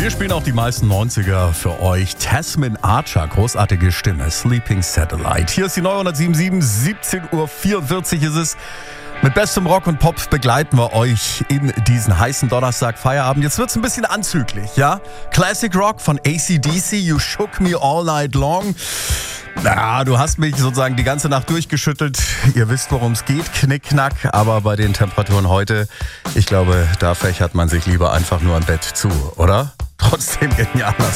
Wir spielen auch die meisten 90er für euch. Tasmin Archer, großartige Stimme, Sleeping Satellite. Hier ist die 977, 17:44 ist es. Mit bestem Rock und Pop begleiten wir euch in diesen heißen Donnerstag Feierabend. Jetzt wird's ein bisschen anzüglich, ja? Classic Rock von AC/DC, You Shook Me All Night Long. Na, du hast mich sozusagen die ganze Nacht durchgeschüttelt. Ihr wisst, worum es geht. Knickknack. Aber bei den Temperaturen heute, ich glaube, da fächert man sich lieber einfach nur im Bett zu, oder? Trotzdem genial.